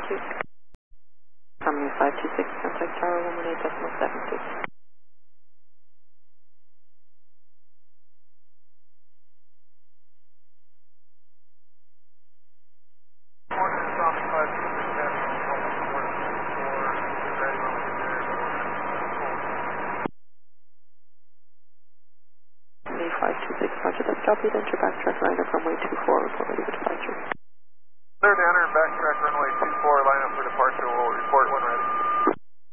you. Harmony 526, contact tower 118.7, please. Harmony 526, roger, that's copy, then your backtrack liner from way 24, report ready for departure. Clear to enter